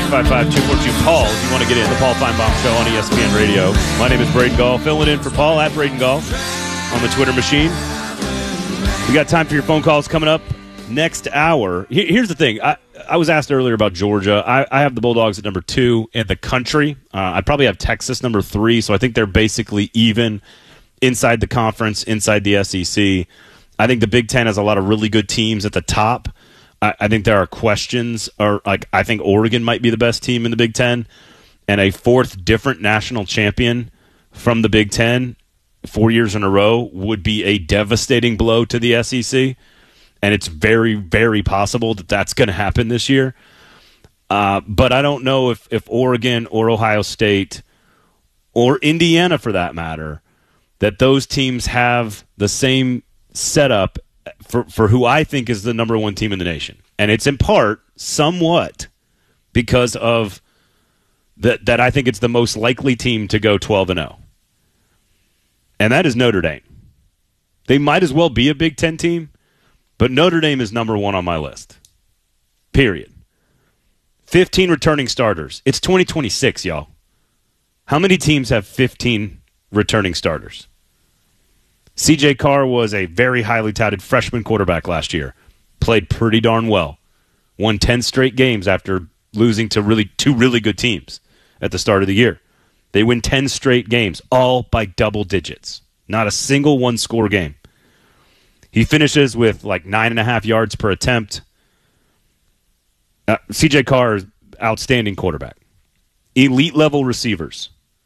855-242-PAUL if you want to get in. The Paul Feinbaum Show on ESPN Radio. My name is Braden Gall, filling in for Paul at Braden Gall on the Twitter machine. We got time for your phone calls coming up next hour. Here's the thing. I was asked earlier about Georgia. I have the Bulldogs at number 2 in the country. I probably have Texas number 3, so I think they're basically even inside the conference, inside the SEC. I think the Big Ten has a lot of really good teams at the top. I think there are questions. I think Oregon might be the best team in the Big Ten, and a fourth different national champion from the Big Ten 4 years in a row would be a devastating blow to the SEC, and it's very, very possible that that's going to happen this year. But I don't know if Oregon or Ohio State or Indiana, for that matter, that those teams have the same setup for who I think is the number 1 team in the nation. And it's in part, somewhat, because of that I think it's the most likely team to go 12-0. And that is Notre Dame. They might as well be a Big Ten team, but Notre Dame is number 1 on my list. Period. 15 returning starters. It's 2026, y'all. How many teams have 15 returning starters? C.J. Carr was a very highly touted freshman quarterback last year. Played pretty darn well. Won 10 straight games after losing to two really good teams at the start of the year. They win 10 straight games, all by double digits. Not a single one-score game. He finishes with like 9.5 yards per attempt. C.J. Carr is outstanding quarterback. Elite-level receivers.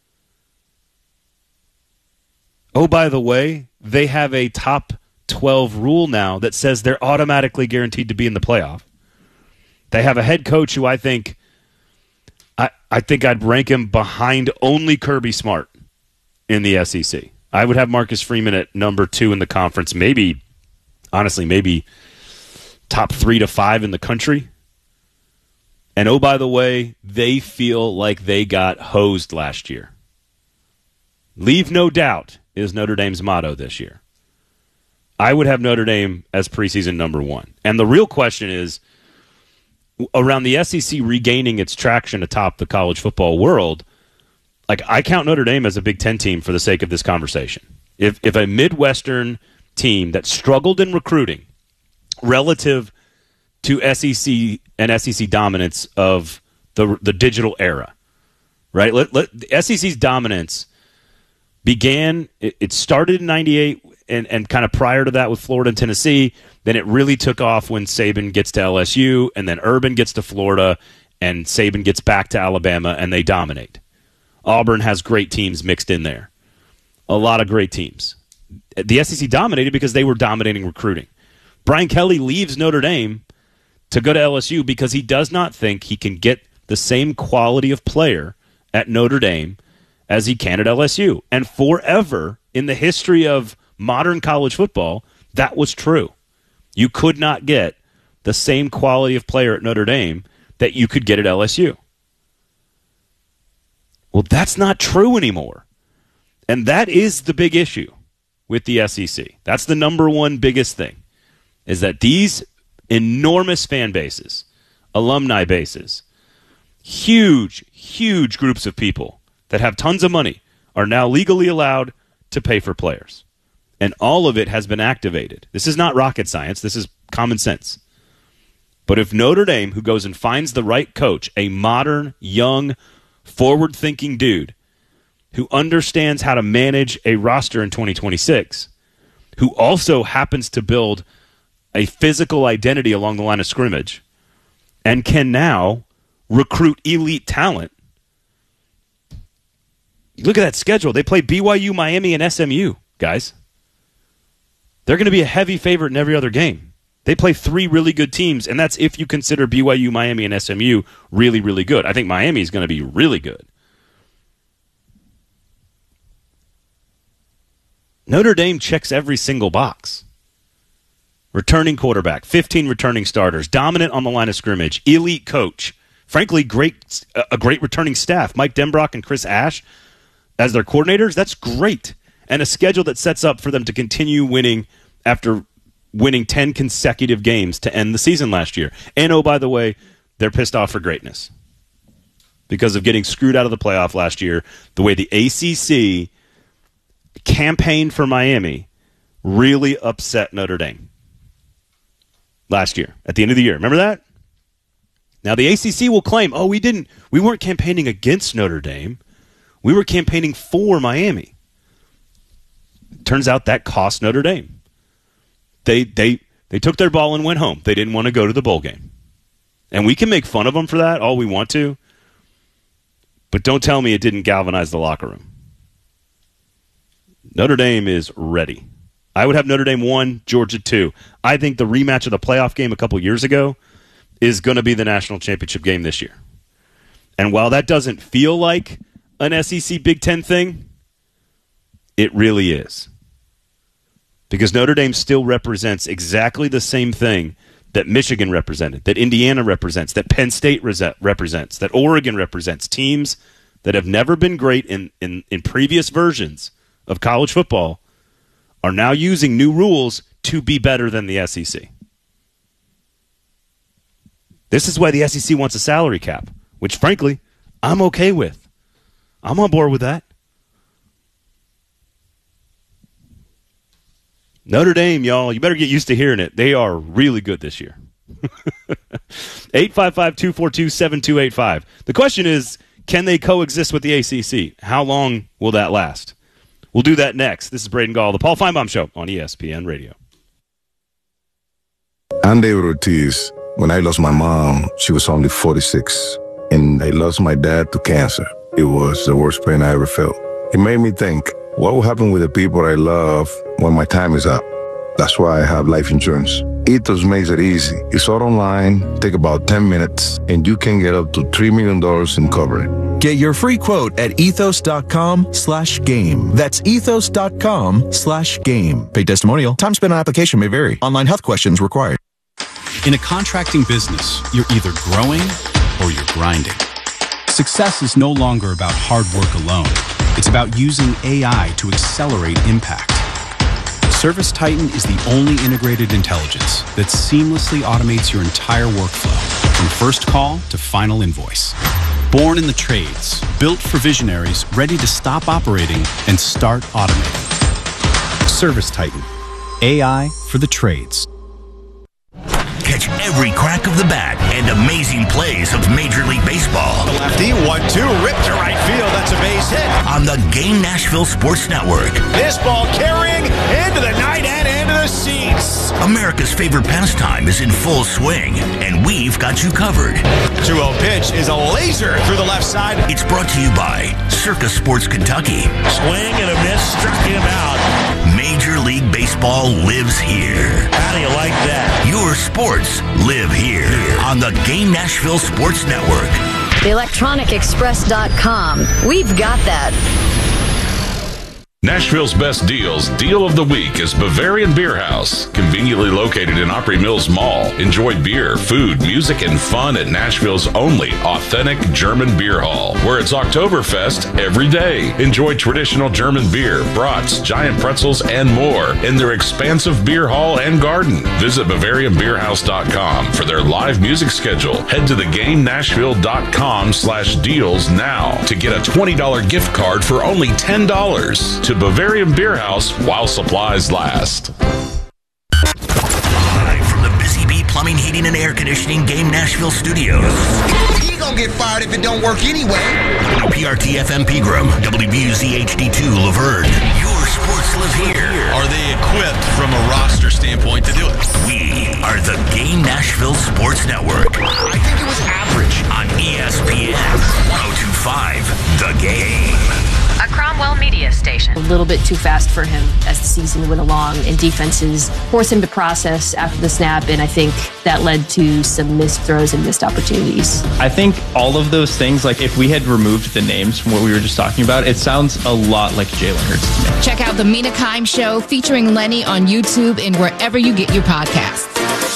Oh, by the way, they have a top 12 rule now that says they're automatically guaranteed to be in the playoff. They have a head coach who I think I'd rank him behind only Kirby Smart in the SEC. I would have Marcus Freeman at number 2 in the conference, maybe top 3 to 5 in the country. And oh, by the way, they feel like they got hosed last year. Leave no doubt is Notre Dame's motto this year. I would have Notre Dame as preseason number 1. And the real question is, around the SEC regaining its traction atop the college football world, I count Notre Dame as a Big Ten team for the sake of this conversation. If a Midwestern team that struggled in recruiting relative to SEC and SEC dominance of the digital era, right? The SEC's dominance began, it started in 98 and kind of prior to that with Florida and Tennessee. Then it really took off when Saban gets to LSU, and then Urban gets to Florida, and Saban gets back to Alabama, and they dominate. Auburn has great teams mixed in there. A lot of great teams. The SEC dominated because they were dominating recruiting. Brian Kelly leaves Notre Dame to go to LSU because he does not think he can get the same quality of player at Notre Dame as he can at LSU. And forever in the history of modern college football, that was true. You could not get the same quality of player at Notre Dame that you could get at LSU. Well, that's not true anymore. And that is the big issue with the SEC. That's the number 1 biggest thing, is that these enormous fan bases, alumni bases, huge, huge groups of people that have tons of money are now legally allowed to pay for players. And all of it has been activated. This is not rocket science. This is common sense. But if Notre Dame, who goes and finds the right coach, a modern, young, forward-thinking dude who understands how to manage a roster in 2026, who also happens to build a physical identity along the line of scrimmage and can now recruit elite talent. Look at that schedule. They play BYU, Miami, and SMU, guys. They're going to be a heavy favorite in every other game. They play 3 really good teams, and that's if you consider BYU, Miami, and SMU really, really good. I think Miami is going to be really good. Notre Dame checks every single box. Returning quarterback, 15 returning starters, dominant on the line of scrimmage, elite coach, frankly, a great returning staff. Mike Denbrock and Chris Ash as their coordinators, that's great. And a schedule that sets up for them to continue winning after winning 10 consecutive games to end the season last year. And, oh, by the way, they're pissed off for greatness. because of getting screwed out of the playoff last year, the way the ACC campaigned for Miami really upset Notre Dame last year, at the end of the year. Remember that? Now, the ACC will claim, we weren't campaigning against Notre Dame. We were campaigning for Miami. Turns out that cost Notre Dame. They took their ball and went home. They didn't want to go to the bowl game. And we can make fun of them for that all we want to, but don't tell me it didn't galvanize the locker room. Notre Dame is ready. I would have Notre Dame 1, Georgia 2. I think the rematch of the playoff game a couple years ago is going to be the national championship game this year. And while that doesn't feel like an SEC Big Ten thing, it really is. Because Notre Dame still represents exactly the same thing that Michigan represented, that Indiana represents, that Penn State represents, that Oregon represents. Teams that have never been great in previous versions of college football are now using new rules to be better than the SEC. This is why the SEC wants a salary cap, which, frankly, I'm okay with. I'm on board with that. Notre Dame, y'all, you better get used to hearing it. They are really good this year. 855-242-7285. The question is, can they coexist with the ACC? How long will that last? We'll do that next. This is Braden Gall, the Paul Feinbaum Show on ESPN Radio. I'm David Ortiz. When I lost my mom, she was only 46, and I lost my dad to cancer. It was the worst pain I ever felt. It made me think, what will happen with the people I love when my time is up? That's why I have life insurance. Ethos makes it easy. It's all online, take about 10 minutes, and you can get up to $3 million in coverage. Get your free quote at ethos.com/game. That's ethos.com/game. Paid testimonial. Time spent on application may vary. Online health questions required. In a contracting business, you're either growing or you're grinding. Success is no longer about hard work alone. It's about using AI to accelerate impact. ServiceTitan is the only integrated intelligence that seamlessly automates your entire workflow, from first call to final invoice. Born in the trades, built for visionaries ready to stop operating and start automating. ServiceTitan, AI for the trades. Catch every crack of the bat and amazing plays of Major League Baseball. Lefty, 1-2, ripped to right field. That's a base hit. On the Game Nashville Sports Network. This ball carrying into the night and into the seats. America's favorite pastime is in full swing, and we've got you covered. 2-0 pitch is a laser through the left side. It's brought to you by Circa Sports Kentucky. Swing and a miss, struck him out. Major League Baseball lives here. How do you like that? Your sports live here on the Game Nashville Sports Network. ElectronicExpress.com. We've got that. Nashville's best deals. Deal of the week is Bavarian Beer House. Conveniently located in Opry Mills Mall. Enjoy beer, food, music, and fun at Nashville's only authentic German beer hall, where it's Oktoberfest every day. Enjoy traditional German beer, brats, giant pretzels, and more in their expansive beer hall and garden. Visit BavarianBeerHouse.com for their live music schedule. Head to theGameNashville.com/deals now to get a $20 gift card for only $10 to Bavarian Beer House while supplies last. Live from the Busy Bee Plumbing, Heating, and Air Conditioning Game Nashville Studios. He gonna get fired if it don't work anyway. WPRT FM Pegram, WBUZ HD2 Laverne. Your sports live here. Are they equipped from a roster standpoint to do it? We are the Game Nashville Sports Network. I think it was average. On ESPN 102.5 The Game. A Cromwell media station. A little bit too fast for him as the season went along, and defenses forced him to process after the snap, and I think that led to some missed throws and missed opportunities. I think all of those things, like if we had removed the names from what we were just talking about, it sounds a lot like Jalen Hurts to me. Check out The Mina Kimes Show featuring Lenny on YouTube and wherever you get your podcasts.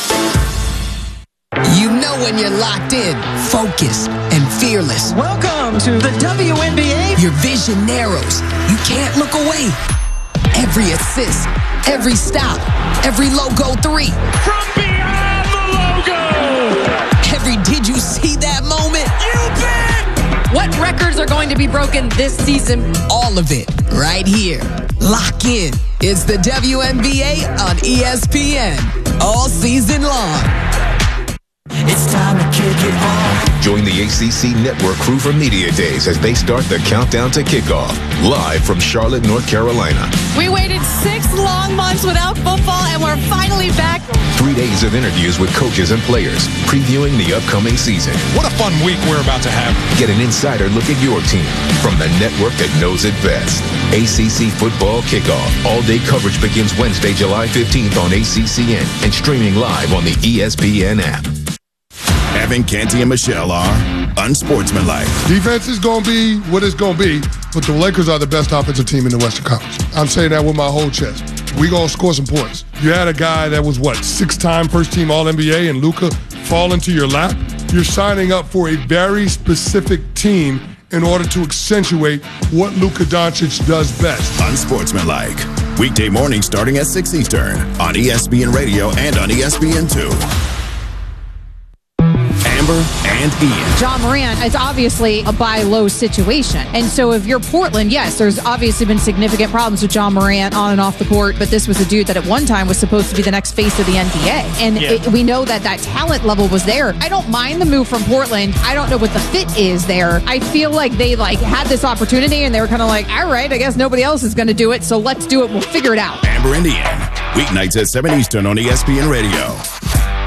You know when you're locked in, focused, and fearless. Welcome to the WNBA. Your vision narrows. You can't look away. Every assist, every stop, every logo three. From beyond the logo. Every did you see that moment? You bet. What records are going to be broken this season? All of it right here. Lock in. It's the WNBA on ESPN all season long. It's time to kick it off. Join the ACC Network crew for Media Days as they start the countdown to kickoff. Live from Charlotte, North Carolina. We waited 6 long months without football, and we're finally back. 3 days of interviews with coaches and players, previewing the upcoming season. What a fun week we're about to have. Get an insider look at your team from the network that knows it best. ACC Football Kickoff. All-day coverage begins Wednesday, July 15th on ACCN and streaming live on the ESPN app. Evan, Canty, and Michelle are unsportsmanlike. Defense is going to be what it's going to be, but the Lakers are the best offensive team in the Western Conference. I'm saying that with my whole chest. We going to score some points. You had a guy that was, 6-time first-team All-NBA and Luka fall into your lap? You're signing up for a very specific team in order to accentuate what Luka Doncic does best. Unsportsmanlike. Weekday morning starting at 6 Eastern on ESPN Radio and on ESPN2. Amber and Ian. Ja Morant, it's obviously a buy low situation. And so if you're Portland, yes, there's obviously been significant problems with Ja Morant on and off the court, but this was a dude that at one time was supposed to be the next face of the NBA. And we know that talent level was there. I don't mind the move from Portland. I don't know what the fit is there. I feel like they had this opportunity and they were kind of like, all right, I guess nobody else is going to do it, so let's do it. We'll figure it out. Amber and Ian. Weeknights at 7 Eastern on ESPN Radio.